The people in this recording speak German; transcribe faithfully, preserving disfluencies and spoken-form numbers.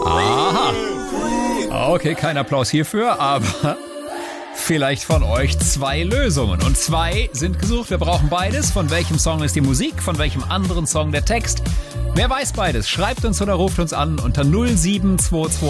Aha. Okay, kein Applaus hierfür, aber vielleicht von euch zwei Lösungen. Und zwei sind gesucht. Wir brauchen beides. Von welchem Song ist die Musik? Von welchem anderen Song der Text? Wer weiß beides? Schreibt uns oder ruft uns an unter null sieben zwei zwei